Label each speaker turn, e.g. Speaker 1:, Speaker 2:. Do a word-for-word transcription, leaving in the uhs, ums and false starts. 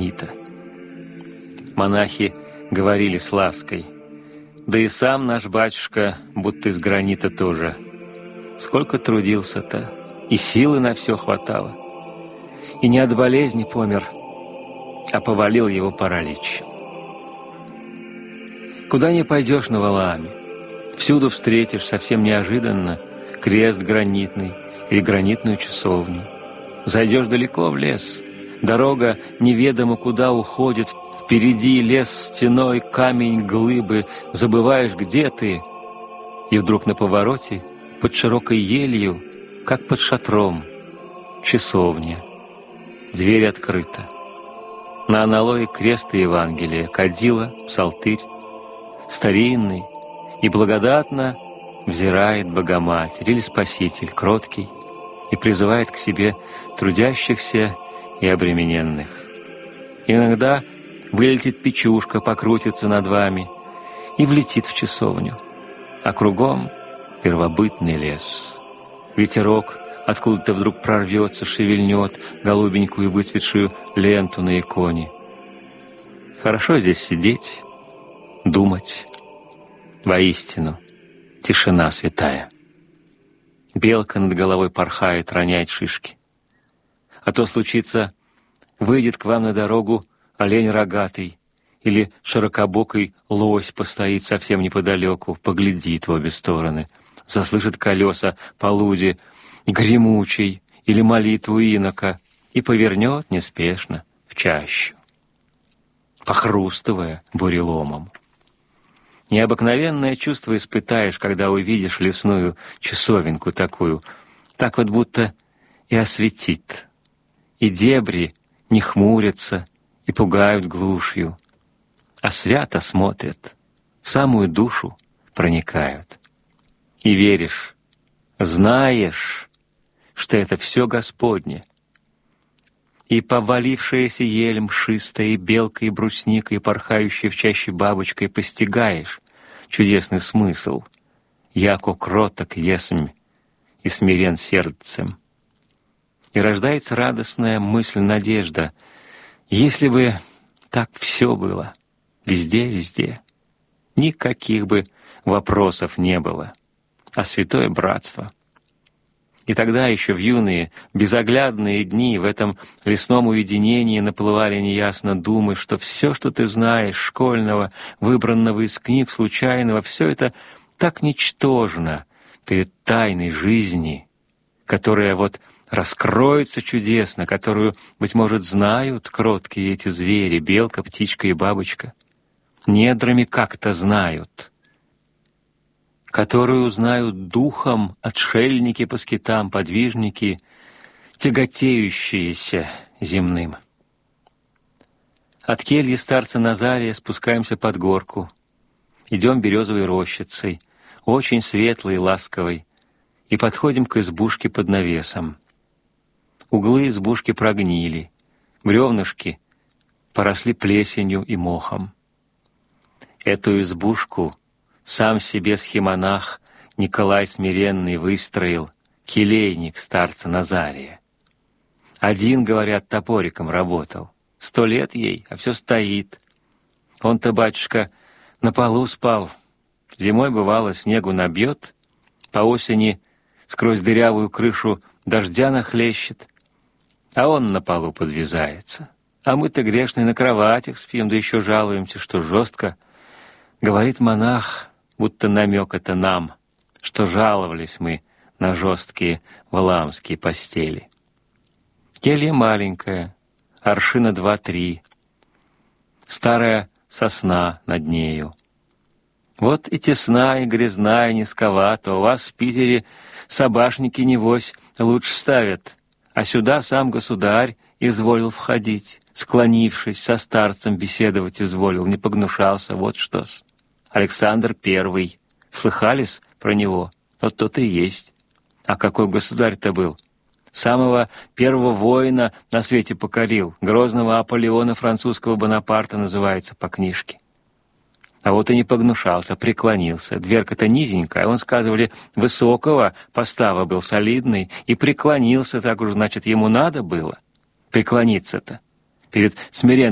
Speaker 1: гранита. Монахи говорили с лаской: да и сам наш батюшка будто из гранита тоже. Сколько трудился-то, и силы на все хватало. И не от болезни помер, а повалил его паралич. Куда ни пойдешь на Валааме, всюду встретишь совсем неожиданно крест гранитный или гранитную часовню. Зайдешь далеко в лес, дорога неведомо куда уходит, впереди лес стеной, камень, глыбы, забываешь, где ты, и вдруг на повороте, под широкой елью, как под шатром, часовня. Дверь открыта. На аналое крест и Евангелие, кадила, псалтырь, старинный, и благодатно взирает Богоматерь или Спаситель кроткий и призывает к себе трудящихся и обремененных. Иногда вылетит печушка, покрутится над вами и влетит в часовню, а кругом первобытный лес. Ветерок откуда-то вдруг прорвется, шевельнет голубенькую выцветшую ленту на иконе. Хорошо здесь сидеть, думать. Воистину, тишина святая. Белка над головой порхает, роняет шишки. А то случится, выйдет к вам на дорогу олень рогатый или широкобокий лось постоит совсем неподалеку, поглядит в обе стороны, заслышит колеса по луде гремучей или молитву инока и повернет неспешно в чащу, похрустывая буреломом. Необыкновенное чувство испытаешь, когда увидишь лесную часовенку такую, так вот будто и осветит, и дебри не хмурятся и пугают глушью, а свято смотрят, в самую душу проникают. И веришь, знаешь, что это все Господне. И повалившаяся ель мшистая, и белка, и брусника, и порхающая в чаще бабочкой постигаешь чудесный смысл, яко кроток есмь и смирен сердцем. И рождается радостная мысль, надежда. Если бы так все было, везде, везде, никаких бы вопросов не было, а святое братство. И тогда еще в юные, безоглядные дни в этом лесном уединении наплывали неясно думы, что все, что ты знаешь, школьного, выбранного из книг, случайного, все это так ничтожно перед тайной жизни, которая вот раскроется чудесно, которую, быть может, знают кроткие эти звери, белка, птичка и бабочка, недрами как-то знают, которую узнают духом отшельники по скитам, подвижники, тяготеющиеся земным. От кельи старца Назария спускаемся под горку, идем березовой рощицей, очень светлой и ласковой, и подходим к избушке под навесом. Углы избушки прогнили, бревнышки поросли плесенью и мохом. Эту избушку сам себе схимонах Николай Смиренный выстроил, келейник старца Назария. Один, говорят, топориком работал. Сто лет ей, а все стоит. Он-то, батюшка, на полу спал. Зимой, бывало, снегу набьет, по осени сквозь дырявую крышу дождя нахлещет, а он на полу подвязается. А мы-то грешные на кроватях спим, да еще жалуемся, что жестко. Говорит монах, будто намек это нам, что жаловались мы на жесткие валаамские постели. Келья маленькая, аршина два-три, старая сосна над нею. Вот и тесна, и грязна, и низковата. У вас в Питере собашники, небось, лучше ставят, а сюда сам государь изволил входить, склонившись, со старцем беседовать изволил, не погнушался, вот что-с. Александр Первый. Слыхались про него? Вот тот и есть. А какой государь-то был? Самого первого воина на свете покорил. Грозного Аполеона французского Бонапарта называется по книжке. А вот и не погнушался, преклонился. Дверка-то низенькая, он, сказывали, высокого постава был, солидный, и преклонился, так уж, значит, ему надо было преклониться-то перед смиренным